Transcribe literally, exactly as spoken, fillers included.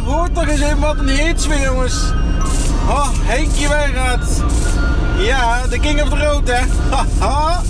hoort toch eens even wat een hits weer, jongens. Oh, Henkie Wijngaard. Ja, de king of the road, hè. Haha.